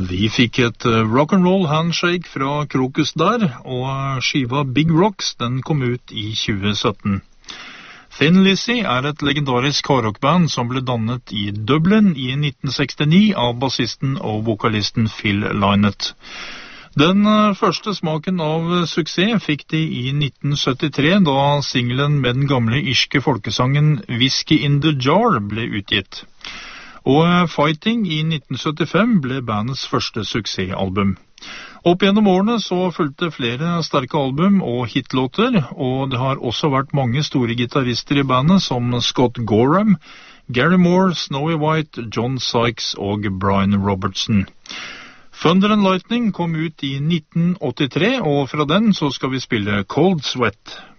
Vi fikk et rock'n'roll handshake fra Krokus der, og skiva Big Rocks, den kom ut i 2017. Thin Lizzy er et legendarisk hardrockband som ble dannet i Dublin i 1969 av bassisten og vokalisten Phil Lynott. Den første smaken av suksess fikk de i 1973, da singelen med den gamle irske folkesangen Whiskey in the Jar ble utgitt. Og Fighting i 1975 ble bandets første suksessalbum. Opp gjennom årene så fulgte flere sterke album og hitlåter, og det har også vært mange store gitarister i bandet som Scott Gorham, Gary Moore, Snowy White, John Sykes og Brian Robertson. Thunder and Lightning kom ut i 1983, og fra den så skal vi spille Cold Sweat.